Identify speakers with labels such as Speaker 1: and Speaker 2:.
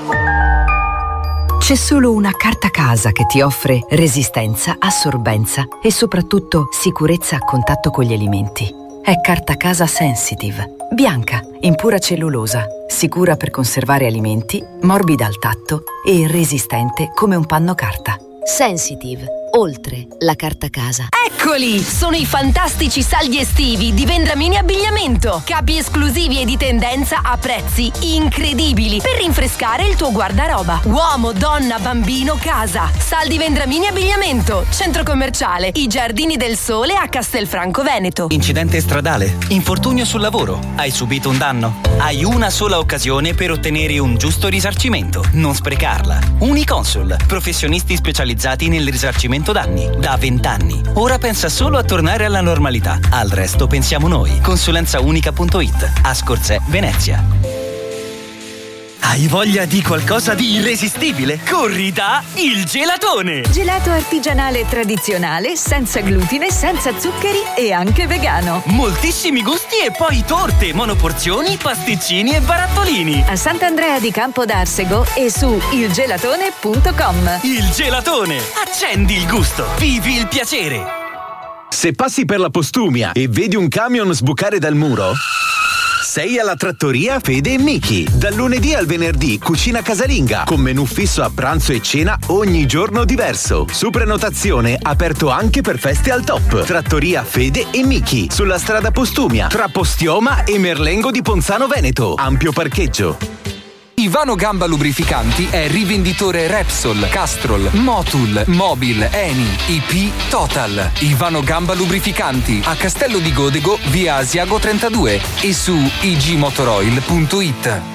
Speaker 1: C'è solo una carta casa che ti offre resistenza, assorbenza e soprattutto sicurezza a contatto con gli alimenti. È Carta Casa Sensitive. Bianca, in pura cellulosa, sicura per conservare alimenti, morbida al tatto e resistente come un panno carta.
Speaker 2: Sensitive, oltre la carta casa.
Speaker 3: Eccoli! Sono i fantastici saldi estivi di Vendramini Abbigliamento. Capi esclusivi e di tendenza a prezzi incredibili per rinfrescare il tuo guardaroba. Uomo, donna, bambino, casa. Saldi Vendramini Abbigliamento. Centro commerciale I Giardini del Sole a Castelfranco Veneto.
Speaker 4: Incidente stradale, infortunio sul lavoro, hai subito un danno. Hai una sola occasione per ottenere un giusto risarcimento. Non sprecarla. Uniconsul, professionisti specializzati nel risarcimento danni da 20 anni. Ora pensa solo a tornare alla normalità. Al resto pensiamo noi. Consulenzaunica.it. Ascorzè, Venezia. Hai voglia di qualcosa di irresistibile? Corri da Il Gelatone!
Speaker 1: Gelato artigianale tradizionale, senza glutine, senza zuccheri e anche vegano.
Speaker 4: Moltissimi gusti e poi torte, monoporzioni, pasticcini e barattolini.
Speaker 1: A Sant'Andrea di Campo d'Arsego e su ilgelatone.com.
Speaker 4: Il Gelatone! Accendi il gusto, vivi il piacere!
Speaker 5: Se passi per la Postumia e vedi un camion sbucare dal muro, sei alla trattoria Fede e Miki. Dal lunedì al venerdì cucina casalinga con menù fisso a pranzo e cena ogni giorno diverso. Su prenotazione aperto anche per feste al top. Trattoria Fede e Miki sulla strada Postumia tra Postioma e Merlengo di Ponzano Veneto. Ampio parcheggio.
Speaker 6: Ivano Gamba Lubrificanti è rivenditore Repsol, Castrol, Motul, Mobil, Eni, IP, Total. Ivano Gamba Lubrificanti a Castello di Godego, via Asiago 32 e su igmotoroil.it.